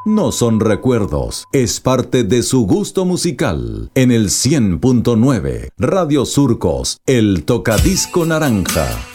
no son recuerdos, es parte de su gusto musical. En el 100.9, Radio Surcos, el tocadisco naranja.